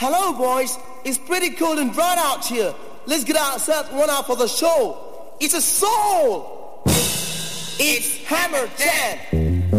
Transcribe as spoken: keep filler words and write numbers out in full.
Hello, boys. It's pretty cold and bright out here. Let's get ourselves one out for the show. It's a soul. It's Hammer Jam.